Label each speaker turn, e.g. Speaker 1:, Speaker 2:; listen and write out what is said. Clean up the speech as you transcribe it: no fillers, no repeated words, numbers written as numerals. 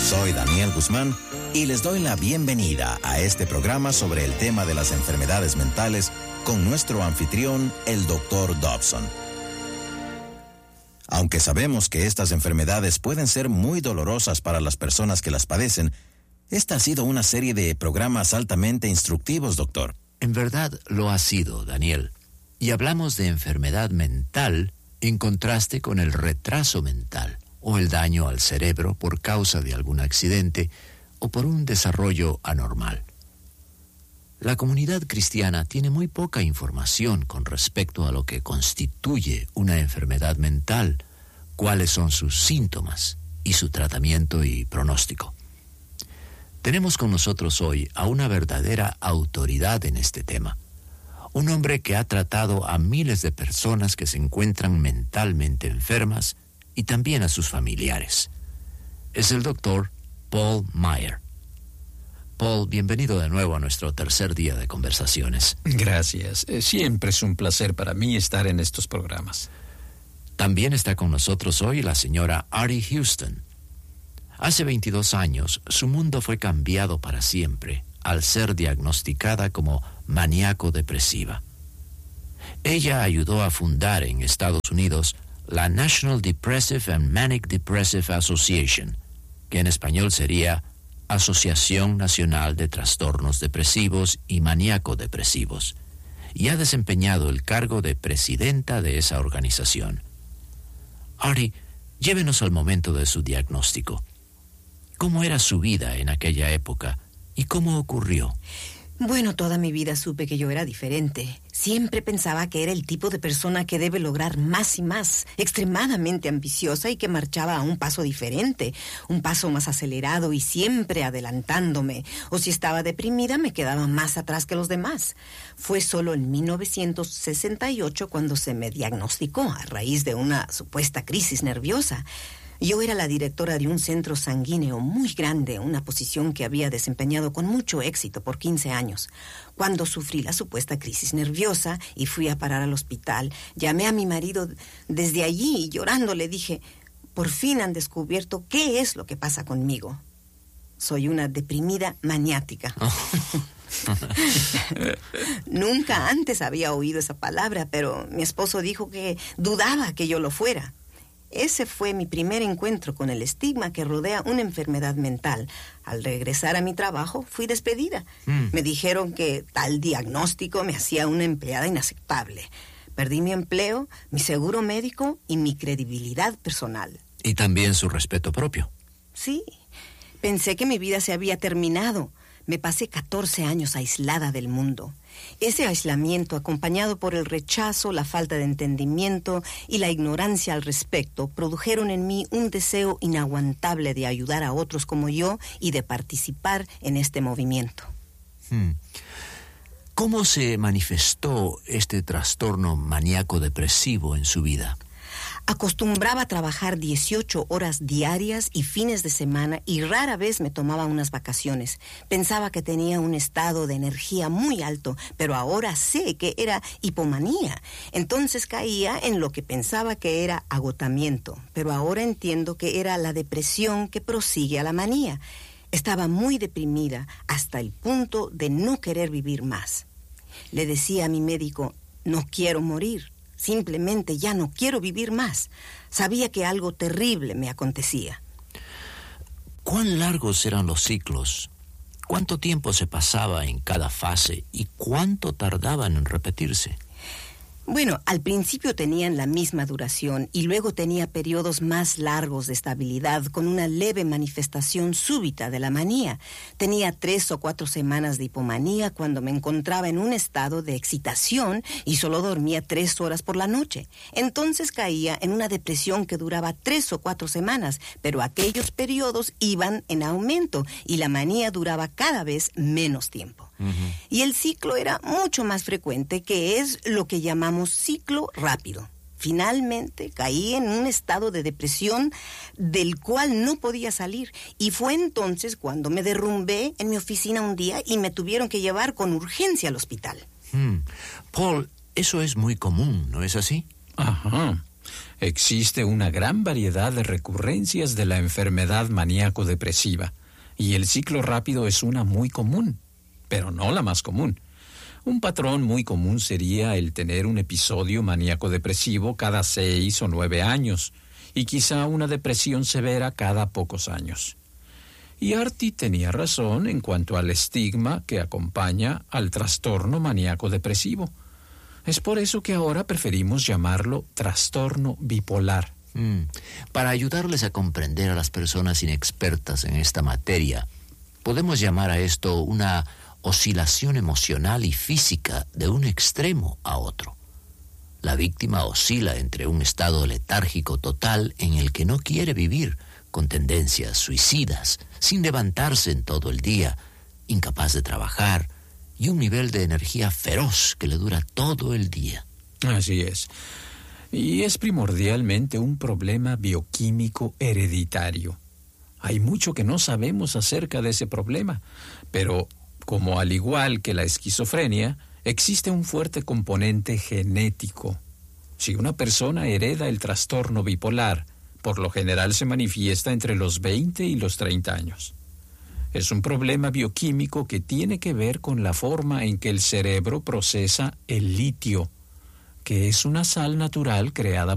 Speaker 1: Soy Daniel Guzmán y les doy la bienvenida a este programa sobre el tema de las enfermedades mentales con nuestro anfitrión, el Dr. Dobson. Aunque sabemos que estas enfermedades pueden ser muy dolorosas para las personas que las padecen, esta ha sido una serie de programas altamente instructivos, doctor.
Speaker 2: En verdad lo ha sido, Daniel. Y hablamos de enfermedad mental en contraste con el retraso mental o el daño al cerebro por causa de algún accidente o por un desarrollo anormal. La comunidad cristiana tiene muy poca información con respecto a lo que constituye una enfermedad mental, cuáles son sus síntomas y su tratamiento y pronóstico. Tenemos con nosotros hoy a una verdadera autoridad en este tema, un hombre que ha tratado a miles de personas que se encuentran mentalmente enfermas y también a sus familiares. Es el doctor Paul Meier. Paul, bienvenido de nuevo a nuestro tercer día de conversaciones.
Speaker 3: Gracias. Siempre es un placer para mí estar en estos programas.
Speaker 2: También está con nosotros hoy la señora Artie Houston. Hace 22 años, su mundo fue cambiado para siempre al ser diagnosticada como maníaco-depresiva. Ella ayudó a fundar en Estados Unidos la National Depressive and Manic Depressive Association, que en español sería Asociación Nacional de Trastornos Depresivos y Maníaco-Depresivos, y ha desempeñado el cargo de presidenta de esa organización. Artie, llévenos al momento de su diagnóstico. ¿Cómo era su vida en aquella época y cómo ocurrió?
Speaker 4: Bueno, toda mi vida supe que yo era diferente. Siempre pensaba que era el tipo de persona que debe lograr más y más, extremadamente ambiciosa y que marchaba a un paso diferente, un paso más acelerado y siempre adelantándome. O si estaba deprimida, me quedaba más atrás que los demás. Fue solo en 1968 cuando se me diagnosticó a raíz de una supuesta crisis nerviosa. Yo era la directora de un centro sanguíneo muy grande, una posición que había desempeñado con mucho éxito por 15 años. Cuando sufrí la supuesta crisis nerviosa y fui a parar al hospital, llamé a mi marido desde allí y llorando le dije, por fin han descubierto qué es lo que pasa conmigo. Soy una deprimida maniática. Nunca antes había oído esa palabra, pero mi esposo dijo que dudaba que yo lo fuera. Ese fue mi primer encuentro con el estigma que rodea una enfermedad mental. Al regresar a mi trabajo, fui despedida. Me dijeron que tal diagnóstico me hacía una empleada inaceptable. Perdí mi empleo, mi seguro médico y mi credibilidad personal.
Speaker 2: Y también su respeto propio.
Speaker 4: Sí, pensé que mi vida se había terminado. Me pasé 14 años aislada del mundo. Ese aislamiento, acompañado por el rechazo, la falta de entendimiento y la ignorancia al respecto, produjeron en mí un deseo inaguantable de ayudar a otros como yo y de participar en este movimiento.
Speaker 2: ¿Cómo se manifestó este trastorno maníaco-depresivo en su vida?
Speaker 4: Acostumbraba a trabajar 18 horas diarias y fines de semana y rara vez me tomaba unas vacaciones. Pensaba que tenía un estado de energía muy alto, pero ahora sé que era hipomanía. Entonces caía en lo que pensaba que era agotamiento, pero ahora entiendo que era la depresión que prosigue a la manía. Estaba muy deprimida hasta el punto de no querer vivir más. Le decía a mi médico, no quiero morir. Simplemente ya no quiero vivir más. Sabía que algo terrible me acontecía.
Speaker 2: ¿Cuán largos eran los ciclos? ¿Cuánto tiempo se pasaba en cada fase? ¿Y cuánto tardaban en repetirse?
Speaker 4: Bueno, al principio tenían la misma duración y luego tenía periodos más largos de estabilidad con una leve manifestación súbita de la manía. Tenía 3 o 4 semanas de hipomanía cuando me encontraba en un estado de excitación y solo dormía 3 horas por la noche. Entonces caía en una depresión que duraba 3 o 4 semanas, pero aquellos periodos iban en aumento y la manía duraba cada vez menos tiempo. Y el ciclo era mucho más frecuente, que es lo que llamamos ciclo rápido. Finalmente caí en un estado de depresión del cual no podía salir. Y fue entonces cuando me derrumbé en mi oficina un día y me tuvieron que llevar con urgencia al hospital.
Speaker 2: Paul, eso es muy común, ¿no es así?
Speaker 3: Ajá. Existe una gran variedad de recurrencias de la enfermedad maníaco-depresiva, y el ciclo rápido es una muy común, pero no la más común. Un patrón muy común sería el tener un episodio maníaco-depresivo cada 6 o 9 años, y quizá una depresión severa cada pocos años. Y Artie tenía razón en cuanto al estigma que acompaña al trastorno maníaco-depresivo. Es por eso que ahora preferimos llamarlo trastorno bipolar.
Speaker 2: Para ayudarles a comprender a las personas inexpertas en esta materia, podemos llamar a esto una oscilación emocional y física de un extremo a otro. La víctima oscila entre un estado letárgico total en el que no quiere vivir, con tendencias suicidas, sin levantarse en todo el día, incapaz de trabajar, y un nivel de energía feroz que le dura todo el día.
Speaker 3: Así es. Y es primordialmente un problema bioquímico hereditario. Hay mucho que no sabemos acerca de ese problema, pero como al igual que la esquizofrenia, existe un fuerte componente genético. Si una persona hereda el trastorno bipolar, por lo general se manifiesta entre los 20 y los 30 años. Es un problema bioquímico que tiene que ver con la forma en que el cerebro procesa el litio, que es una sal natural creada